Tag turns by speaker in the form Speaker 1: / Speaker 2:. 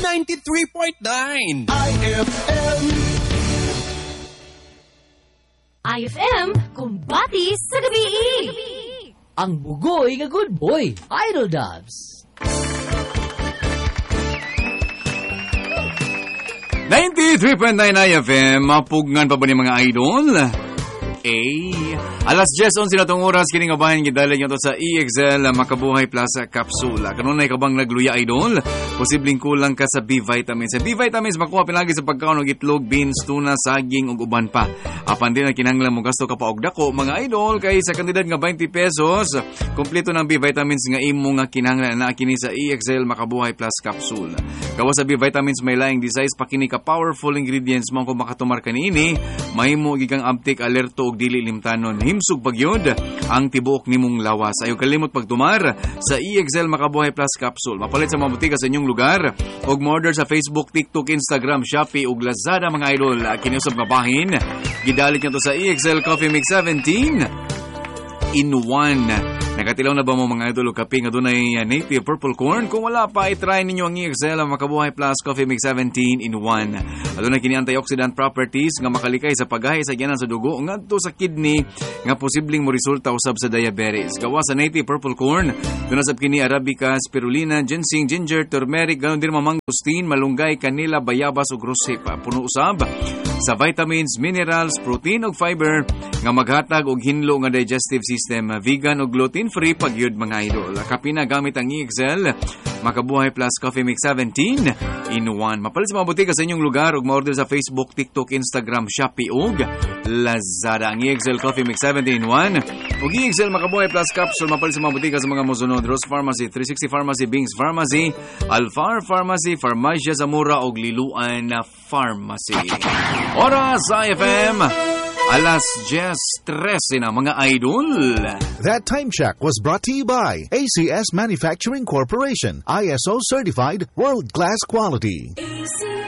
Speaker 1: 93.9
Speaker 2: IFM.
Speaker 3: IFM, kumbati sa gabi.
Speaker 4: Ang bugoy nga good boy, Idol Dubs.
Speaker 5: 93.9 IFM, mapugngan pa ba ni mga idol? Alas 10:11 na itong oras, kining abahin gidalig nyo sa EXL Makabuhay Plaza Capsule. Kanunay ka bang nagluya, idol? Posibleng kulang ka sa B-vitamins. Sa B-vitamins, makuha pinagi sa pagkaon ng itlog, beans, tuna, saging, ug uban pa. Apan din ang kinahanglan mo gasto ka pa og dako, mga idol, kay sa kandidat nga 20 pesos, kompleto ng B-vitamins nga imo nga kinahanglan na kini sa EXL Makabuhay Plus Capsule. Gawa sa B-vitamins may laing designs pa kini ka powerful ingredients mo kung makatumar kanini, mahimo gigang abtik alerto og dili limtanon. Himsog pagyod ang tibuok nimong lawas. Ayaw kalimot pagtumar sa EXL Makabuhay Plus Capsule. Mapalit sa mga butika sa inyong lugar og mo-order sa Facebook, TikTok, Instagram, Shopee ug Lazada, mga idol. Kiniusap nga bahin, gidalit nyo to sa EXL Coffee Mix 17 in 1. Nakatilaw na ba mo mga idol o kape nga dunay native purple corn? Kung wala pa, i-try ninyo ang EXL Makabuhay Plus Coffee Mix 17 in 1. Adunay kini antioxidant properties nga makalikay sa paggahi sa gyanan sa dugo ngadto sa kidney nga posibleng mo resulta usab sa diabetes. Gawa sa native purple corn, dunasab kini arabica, spirulina, ginseng, ginger, turmeric, ganon din mangosteen, malunggay, kanila, bayabas ug rosehip. Puno usab sa vitamins, minerals, protein ug fiber nga maghatag og hinlo nga digestive system, vegan ug gluten-free pagyud, mga idol. Kapina gamit ang EXL Makabuhay Plus Coffee Mix 17 in 1. Mapalit sa mga butika sa inyong lugar ug ma-order sa Facebook, TikTok, Instagram, Shopee ug Lazada. Ang EXL Coffee Mix 17 in 1 ug EXL Makabuhay Plus Capsule mapalit sa mga butika sa mga mosunod: Rose Pharmacy, 360 Pharmacy, Bings Pharmacy, Alfar Pharmacy, Farmacia Zamora ug Liluan Pharmacy. Oras sa IFM, alas 10:13 na, mga idol.
Speaker 2: That time check was brought to you by ACS Manufacturing Corporation, ISO certified, world-class quality.
Speaker 3: AC